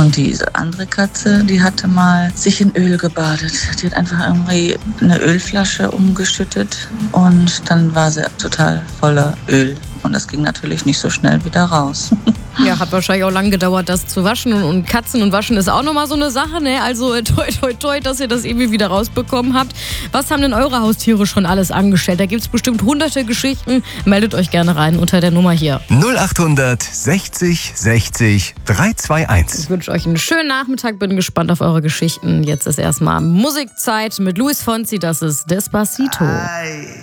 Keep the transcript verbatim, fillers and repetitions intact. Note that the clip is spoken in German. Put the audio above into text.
Und diese andere Katze, die hatte mal sich in Öl gebadet. Die hat einfach irgendwie eine Ölflasche umgeschüttet und dann war sie total voller Öl. Und das ging natürlich nicht so schnell wieder raus. Ja, hat wahrscheinlich auch lang gedauert, das zu waschen. Und Katzen und Waschen ist auch nochmal so eine Sache, ne? Also toi, toi, toi, dass ihr das irgendwie wieder rausbekommen habt. Was haben denn eure Haustiere schon alles angestellt? Da gibt es bestimmt hunderte Geschichten. Meldet euch gerne rein unter der Nummer hier. null achthundert sechzig sechzig dreihundertzweiundundzwanzig. Ich wünsche euch einen schönen Nachmittag. Bin gespannt auf eure Geschichten. Jetzt ist erstmal Musikzeit mit Luis Fonsi. Das ist Despacito. Ay.